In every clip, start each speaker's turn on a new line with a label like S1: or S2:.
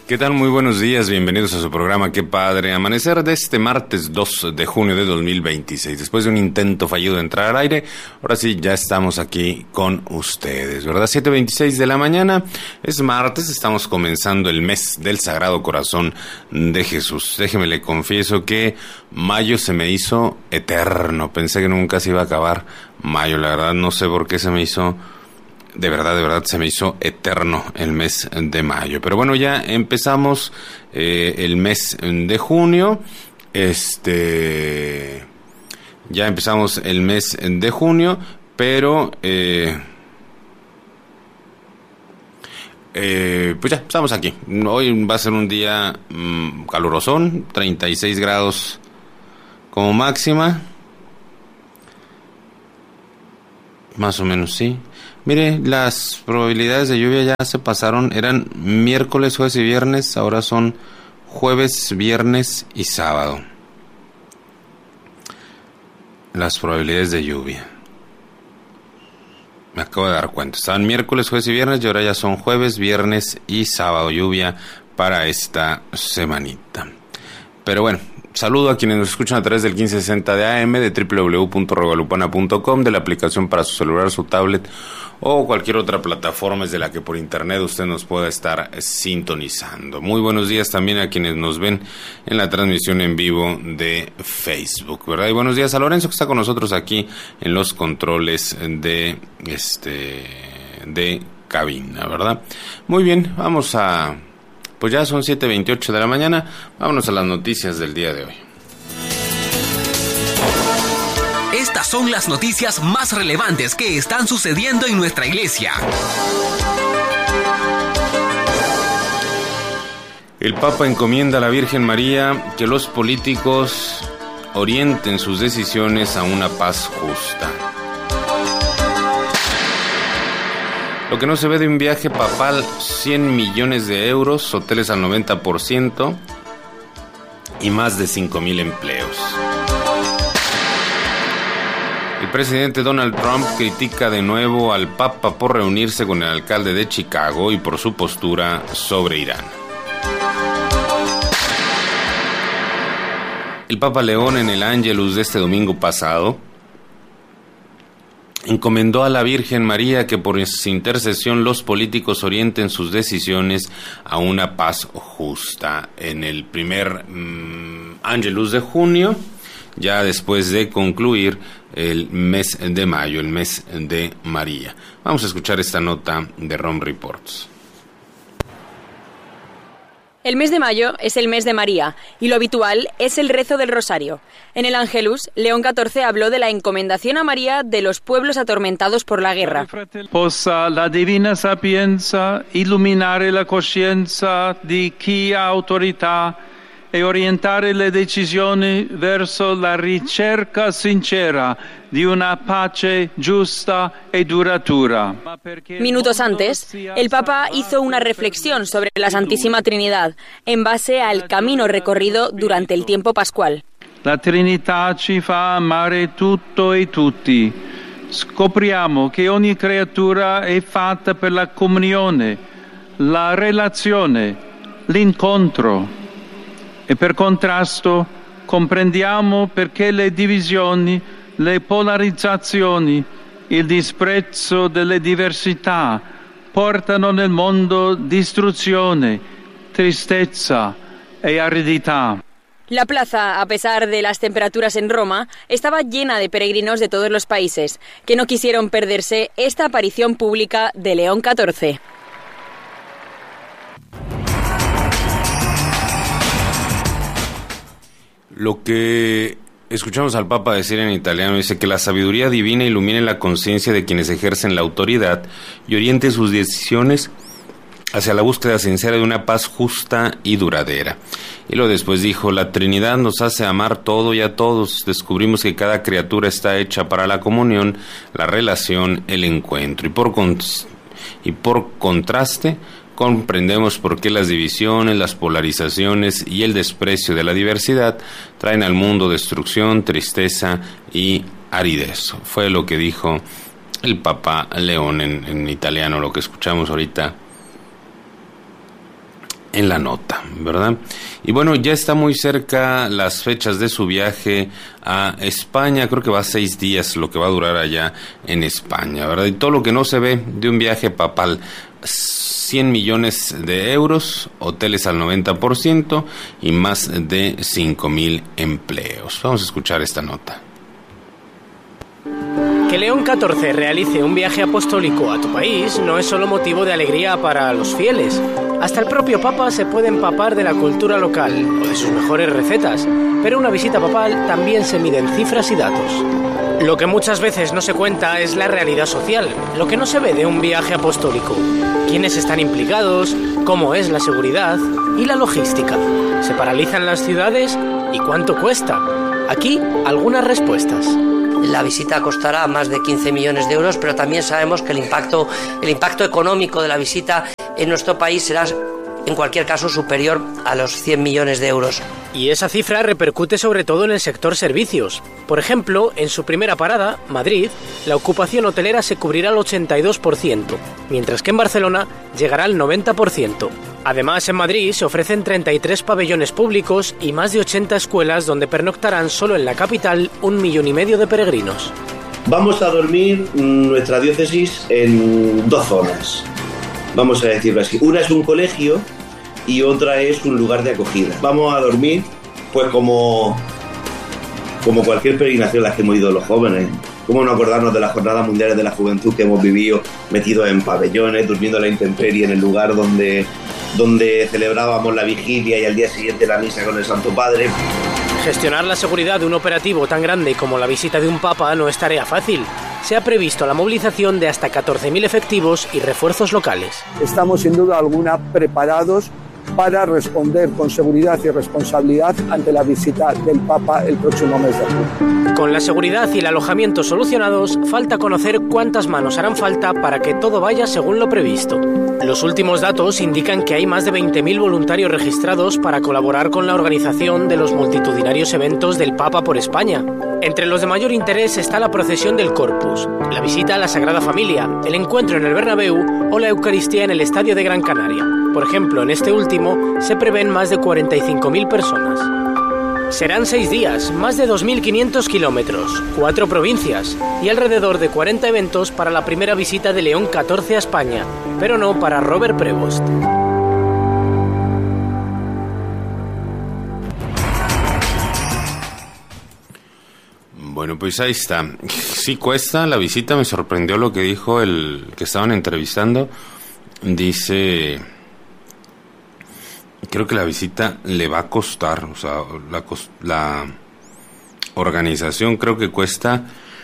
S1: ¿Qué tal? Muy buenos días, bienvenidos a su programa Qué Padre Amanecer de este martes 2 de junio de 2026. Después de un intento fallido de entrar al aire, ahora sí, ya estamos aquí con ustedes, ¿verdad? 7:26 de la mañana, es martes, estamos comenzando el mes del Sagrado Corazón de Jesús. Déjeme le confieso que mayo se me hizo eterno, pensé que nunca se iba a acabar mayo, la verdad no sé por qué se me hizo... De verdad, se me hizo eterno el mes de mayo. Pero bueno, ya empezamos el mes de junio. Ya empezamos el mes de junio, pero... pues ya, estamos aquí. Hoy va a ser un día calurosón, 36 grados como máxima. Más o menos, sí. Mire, las probabilidades de lluvia ya se pasaron, eran miércoles, jueves y viernes, ahora son jueves, viernes y sábado. Las probabilidades de lluvia. Me acabo de dar cuenta, estaban miércoles, jueves y viernes y ahora ya son jueves, viernes y sábado, lluvia para esta semanita. Pero bueno, saludo a quienes nos escuchan a través del 1560 de AM, de www.regalupana.com, de la aplicación para su celular, su tablet o cualquier otra plataforma desde la que por internet usted nos pueda estar sintonizando. Muy buenos días también a quienes nos ven en la transmisión en vivo de Facebook, ¿verdad? Y buenos días a Lorenzo, que está con nosotros aquí en los controles de cabina, ¿verdad? Muy bien, vamos a... Pues ya son 7:28 de la mañana, vámonos a las noticias del día de hoy.
S2: Estas son las noticias más relevantes que están sucediendo en nuestra iglesia.
S1: El Papa encomienda a la Virgen María que los políticos orienten sus decisiones a una paz justa. Lo que no se ve de un viaje papal, 100 millones de euros, hoteles al 90% y más de 5,000 empleos. El presidente Donald Trump critica de nuevo al Papa por reunirse con el alcalde de Chicago y por su postura sobre Irán. El Papa León en el Ángelus de este domingo pasado encomendó a la Virgen María que por su intercesión los políticos orienten sus decisiones a una paz justa. En el primer Ángelus de junio, ya después de concluir el mes de mayo, el mes de María. Vamos a escuchar esta nota de Rome Reports.
S3: El mes de mayo es el mes de María y lo habitual es el rezo del rosario. En el Ángelus, León XIV habló de la encomendación a María de los pueblos atormentados por la guerra.
S4: Possa la divina sapienza illuminare la coscienza di chi ha autorità e orientare le decisioni verso la ricerca sincera di una pace giusta e duratura.
S3: Minutos antes, el Papa hizo una reflexión sobre la Santísima Trinidad en base al camino recorrido durante el tiempo pascual.
S4: La Trinità ci fa amare tutto e tutti. Scopriamo che ogni creatura è fatta per la comunione, la relazione, l'incontro. E per contrasto comprendiamo perché le divisioni, le polarizzazioni, il disprezzo delle diversità portano nel mondo distruzione, tristezza e aridità.
S3: La plaza, a pesar de las temperaturas en Roma, estaba llena de peregrinos de todos los países, que no quisieron perderse esta aparición pública de León XIV.
S1: Lo que escuchamos al Papa decir en italiano dice que la sabiduría divina ilumine la conciencia de quienes ejercen la autoridad y oriente sus decisiones hacia la búsqueda sincera de una paz justa y duradera. Y luego después dijo, la Trinidad nos hace amar todo y a todos. Descubrimos que cada criatura está hecha para la comunión, la relación, el encuentro. Y por contraste, comprendemos por qué las divisiones, las polarizaciones y el desprecio de la diversidad traen al mundo destrucción, tristeza y aridez. Fue lo que dijo el Papa León en italiano, lo que escuchamos ahorita en la nota, ¿verdad? Y bueno, ya está muy cerca las fechas de su viaje a España. Creo que va a 6 días lo que va a durar allá en España, ¿verdad? Y todo lo que no se ve de un viaje papal: 100 millones de euros, hoteles al 90% y más de 5,000 empleos. Vamos a escuchar esta nota.
S5: Que León XIV realice un viaje apostólico a tu país no es solo motivo de alegría para los fieles. Hasta el propio Papa se puede empapar de la cultura local o de sus mejores recetas, pero una visita papal también se mide en cifras y datos. Lo que muchas veces no se cuenta es la realidad social, lo que no se ve de un viaje apostólico. ¿Quiénes están implicados? ¿Cómo es la seguridad? ¿Y la logística? ¿Se paralizan las ciudades? ¿Y cuánto cuesta? Aquí algunas respuestas.
S6: La visita costará más de 15 millones de euros, pero también sabemos que el impacto económico de la visita en nuestro país será, en cualquier caso, superior a los 100 millones de euros.
S5: Y esa cifra repercute sobre todo en el sector servicios. Por ejemplo, en su primera parada, Madrid, la ocupación hotelera se cubrirá al 82%, mientras que en Barcelona llegará al 90%. Además, en Madrid se ofrecen 33 pabellones públicos y más de 80 escuelas donde pernoctarán solo en la capital 1,5 millones de peregrinos.
S7: Vamos a dormir nuestra diócesis en 2 zonas, vamos a decirlo así. Una es un colegio y otra es un lugar de acogida. Vamos a dormir pues como cualquier peregrinación a la que hemos ido los jóvenes. ¿Cómo no acordarnos de las Jornadas Mundiales de la Juventud que hemos vivido metidos en pabellones, durmiendo a la intemperie en el lugar donde celebrábamos la vigilia y al día siguiente la misa con el Santo Padre?
S5: Gestionar la seguridad de un operativo tan grande como la visita de un papa no es tarea fácil. Se ha previsto la movilización de hasta 14.000 efectivos y refuerzos locales.
S8: Estamos sin duda alguna preparados para responder con seguridad y responsabilidad ante la visita del Papa el próximo mes de junio.
S5: Con la seguridad y el alojamiento solucionados, falta conocer cuántas manos harán falta para que todo vaya según lo previsto. Los últimos datos indican que hay más de 20.000 voluntarios registrados para colaborar con la organización de los multitudinarios eventos del Papa por España. Entre los de mayor interés está la procesión del Corpus, la visita a la Sagrada Familia, el encuentro en el Bernabéu o la Eucaristía en el Estadio de Gran Canaria. Por ejemplo, en este último se prevén más de 45.000 personas. Serán 6 días, más de 2.500 kilómetros, 4 provincias y alrededor de 40 eventos para la primera visita de León XIV a España, pero no para Robert Prevost.
S1: Bueno, pues ahí está. Sí cuesta la visita, me sorprendió lo que dijo el que estaban entrevistando. Dice, creo que la visita le va a costar, o sea, la organización creo que cuesta.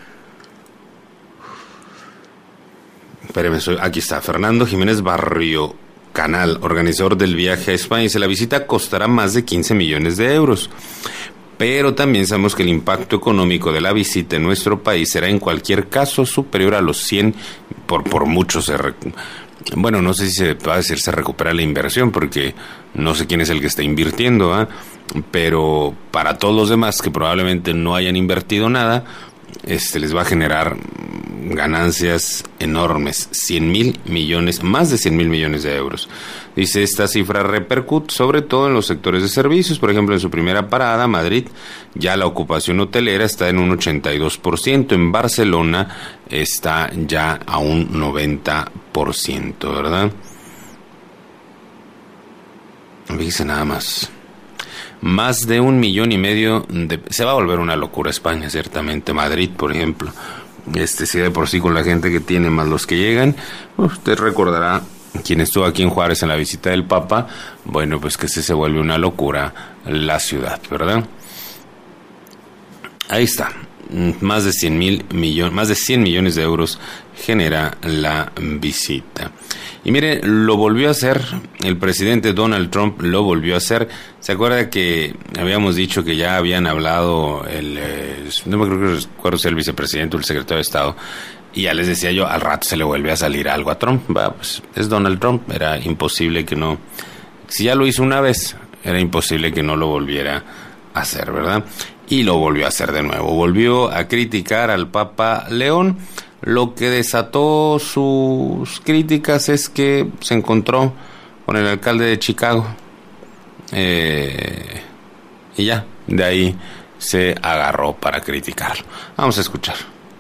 S1: Espéreme, aquí está, Fernando Jiménez Barrio Canal, organizador del viaje a España, dice, la visita costará más de 15 millones de euros. Pero también sabemos que el impacto económico de la visita en nuestro país será en cualquier caso superior a los 100, por mucho bueno, no sé si se va a decir se recupera la inversión, porque no sé quién es el que está invirtiendo, ¿eh? Pero para todos los demás que probablemente no hayan invertido nada, les va a generar ganancias enormes, 100,000 millones, más de 100,000 millones de euros. Dice, esta cifra repercute sobre todo en los sectores de servicios. Por ejemplo, en su primera parada, Madrid, ya la ocupación hotelera está en un 82%, en Barcelona está ya a un 90%, ¿verdad? Fíjese nada más. Más de 1,5 millones se va a volver una locura España, ciertamente. Madrid, por ejemplo, si de por sí con la gente que tiene más los que llegan, usted recordará, quien estuvo aquí en Juárez en la visita del Papa, bueno, pues que se vuelve una locura la ciudad, ¿verdad? Ahí está. Más de 100 millones de euros genera la visita. Y mire, lo volvió a hacer, el presidente Donald Trump lo volvió a hacer. ¿Se acuerda que habíamos dicho que ya habían hablado no me acuerdo si el vicepresidente o el secretario de Estado, y ya les decía yo, al rato se le vuelve a salir algo a Trump? Pues es Donald Trump, era imposible que no, si ya lo hizo una vez, era imposible que no lo volviera a hacer, ¿verdad? Y lo volvió a hacer de nuevo, volvió a criticar al Papa León. Lo que desató sus críticas es que se encontró con el alcalde de Chicago. Y ya, de ahí se agarró para criticarlo. Vamos a escuchar.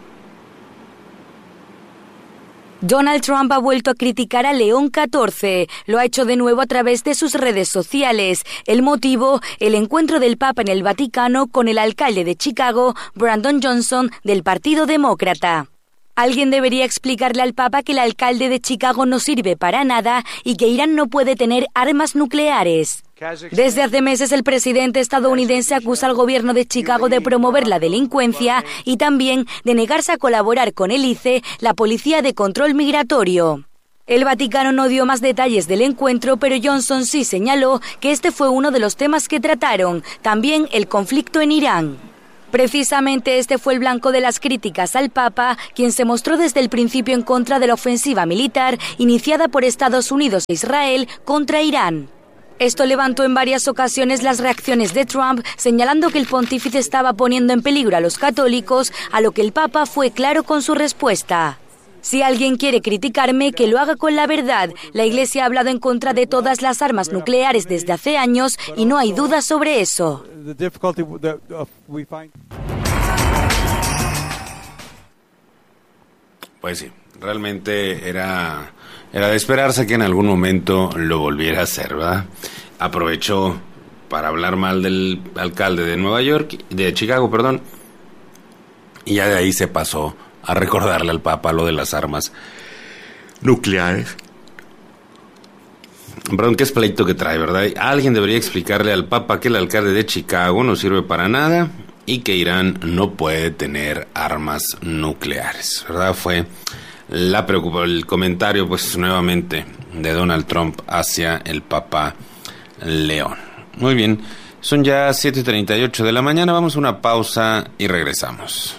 S9: Donald Trump ha vuelto a criticar a León XIV. Lo ha hecho de nuevo a través de sus redes sociales. El motivo, el encuentro del Papa en el Vaticano con el alcalde de Chicago, Brandon Johnson, del Partido Demócrata. Alguien debería explicarle al Papa que el alcalde de Chicago no sirve para nada y que Irán no puede tener armas nucleares. Desde hace meses el presidente estadounidense acusa al gobierno de Chicago de promover la delincuencia y también de negarse a colaborar con el ICE, la Policía de Control Migratorio. El Vaticano no dio más detalles del encuentro, pero Johnson sí señaló que este fue uno de los temas que trataron, también el conflicto en Irán. Precisamente este fue el blanco de las críticas al Papa, quien se mostró desde el principio en contra de la ofensiva militar iniciada por Estados Unidos e Israel contra Irán. Esto levantó en varias ocasiones las reacciones de Trump, señalando que el pontífice estaba poniendo en peligro a los católicos, a lo que el Papa fue claro con su respuesta. Si alguien quiere criticarme, que lo haga con la verdad. La Iglesia ha hablado en contra de todas las armas nucleares desde hace años y no hay duda sobre eso.
S1: Pues sí, realmente era de esperarse que en algún momento lo volviera a hacer, ¿verdad? Aprovechó para hablar mal del alcalde de Chicago, y ya de ahí se pasó a recordarle al Papa lo de las armas nucleares. Perdón, qué es pleito que trae, ¿verdad? Alguien debería explicarle al Papa que el alcalde de Chicago no sirve para nada y que Irán no puede tener armas nucleares, ¿verdad? Fue el comentario, pues, nuevamente de Donald Trump hacia el Papa León. Muy bien, son ya 7:38 de la mañana, vamos a una pausa y regresamos.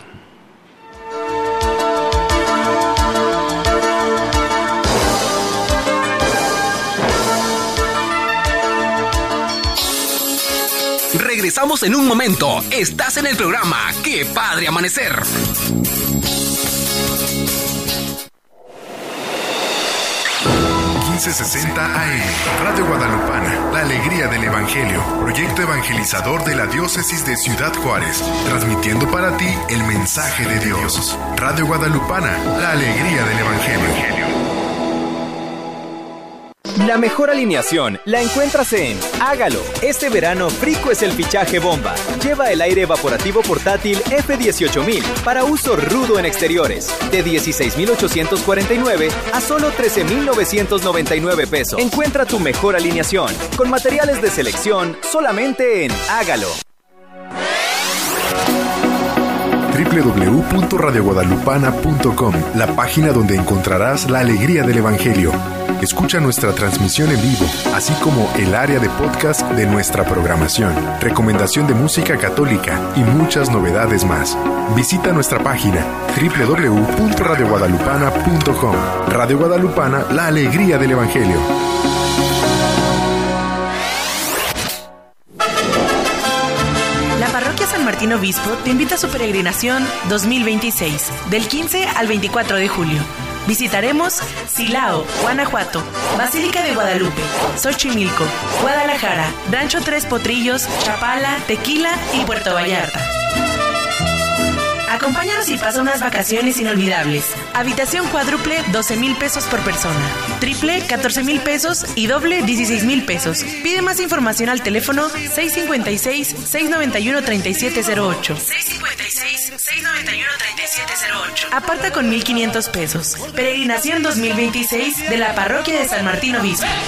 S2: Regresamos en un momento. Estás en el programa ¡Qué padre amanecer!
S10: AM, Radio Guadalupana, la alegría del Evangelio, proyecto evangelizador de la diócesis de Ciudad Juárez, transmitiendo para ti el mensaje de Dios. Radio Guadalupana, la alegría del Evangelio.
S11: La mejor alineación la encuentras en Hágalo. Este verano Frico es el fichaje bomba. Lleva el aire evaporativo portátil F18000 para uso rudo en exteriores, de 16,849 a solo 13,999 pesos. Encuentra tu mejor alineación con materiales de selección solamente en Hágalo.
S10: www.radioguadalupana.com, la página donde encontrarás la alegría del Evangelio. Escucha nuestra transmisión en vivo, así como el área de podcast de nuestra programación, recomendación de música católica y muchas novedades más. Visita nuestra página www.radioguadalupana.com. Radio Guadalupana, la alegría del Evangelio.
S12: La Parroquia San Martín Obispo te invita a su peregrinación 2026, del 15 al 24 de julio. Visitaremos Silao, Guanajuato, Basílica de Guadalupe, Xochimilco, Guadalajara, Rancho Tres Potrillos, Chapala, Tequila y Puerto Vallarta. Acompáñanos y pasa unas vacaciones inolvidables. Habitación cuádruple, 12,000 pesos por persona. Triple, 14,000 pesos y doble, 16,000 pesos. Pide más información al teléfono 656-691-3708. 656-691-3708. Aparta con 1,500 pesos. Peregrinación 2026 de la Parroquia de San Martín Obispo.